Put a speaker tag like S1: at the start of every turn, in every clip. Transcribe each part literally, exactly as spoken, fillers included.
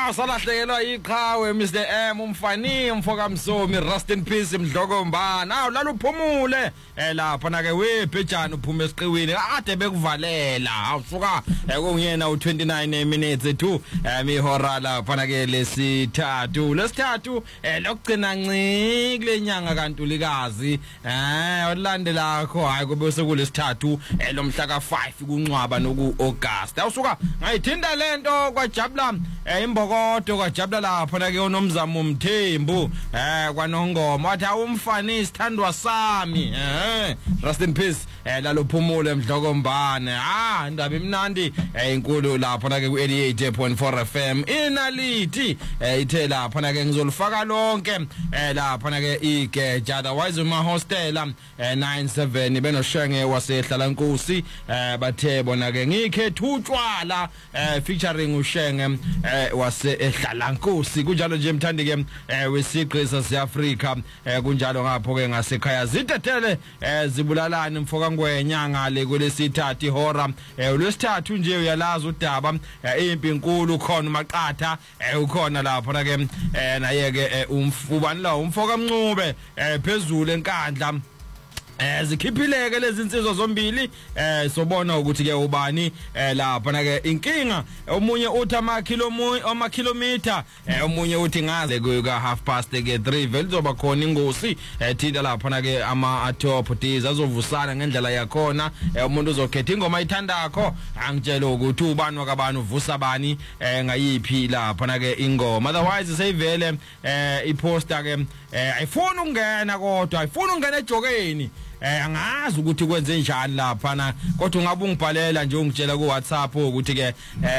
S1: Ah, salahlekelwa iqhawe Mister M umfani umfoka Msomi rest in peace Mdlokombana. Awu lalo uphumule eh lapha na ke webhejana uphume esiqiwini ade bekuvalela. Awusuka ekungiyena u twenty-nine minutes to emihora lapha na ke lesithathu. Lesithathu eh lokugcina nci kulenyanga kaNtulikazi. Eh olandelayo hayi kube sekulesithathu eh lomhla ka five kuNcwaba noku August. Awusuka ngayithinda lento kwaJabula eh imbokodo kwaJabula lapha na ke uNomzamo Mthembu eh kwaNongoma wathi awumfani isithandwa sami eh rest in peace eh lalo phumule Mdlokombane. Ah indaba imnandi eh inkulu lapha na ke ku eighty-eight point four F M inalithi eh ithe lapha na ke ngizolifaka lonke eh lapha na ke igeja otherwise uma hostela eh ninety-seven benoshenge wasehlala Nkosi eh bathe bona ke ngikhethuthwala eh featuring ushenge eh wase ehlala Nkosi kunjalo nje mthandi ke eh wesiqi saseAfrika eh kunjalo ngapho ke ngasekhaya zidedele eh zibulalana mfoka ngwenyanga le kulesithathu ihora eh ulesithathu nje uyalaza udaba impi inkulu khona uMaqatha eh ukhona lapho na ke eh naye ke umfubani la umfoka Mncube eh phezulu enkandla eh zikhiphileke lezi insizwa zombili eh sobona ukuthi ke ubani eh lapha na ke inkinga omunye uthi ama kilometer ama kilometer eh omunye uthi ngaze kuya half past ke three velizoba khona ingozi eh thinta lapha na ke ama atop diza azovusana ngendlela yakhona eh umuntu uzokhetha ingoma ayithandakho angitshela ukuthi ubani wakabani uvusa bani eh ngayiphi lapha na ke ingoma otherwise seyivele eh iposter ke eh ayifuni ukungena kodwa ayifuni ukungena ejokeni eh angazi ukuthi kwenze njani lapha na kodwa ungabe ungibhalela nje ungitshela ku WhatsApp ukuthi ke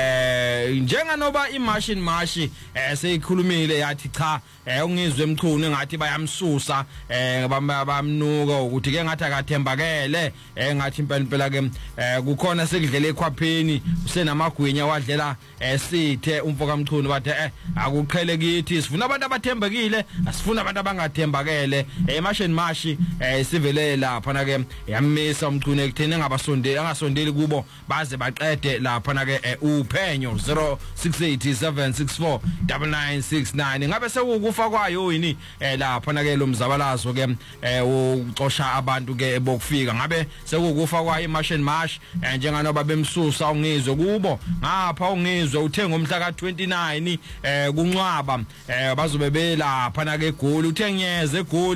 S1: eh njenganoba imachine mashi eh seyikhulumile yathi cha eh ungizwe emchunu ngathi bayamsusa eh bamnuka ukuthi ke ngathi akathembakele eh ngathi impela impela ke eh kukhona sekudlela ekhwapheni usenamagwinya wadlela eh sithe umfoka mchunu bathe eh akuqhele kithi sifuna abantu abathembekile asifuna abantu abangathembakele eh machine mashi eh sivelela lapha na ke yamisa umchunu ekutheni ngabasondeli angasondeli kubo baze baqede lapha na ke uphenyo zero six eight seven six four nine nine six nine ngabe sekukufa kwayo yini eh lapha na ke lo mzabalazo ke ucosha abantu ke bokufika ngabe sekukufa kwayo imachine marsh njenganoba bemsusa ungizwe kubo ngapha ungizwe uthe ngomhla ka twenty-nine eh kuNcwaba eh bazobe belapha na ke eGoli uthe ngiyeze eGoli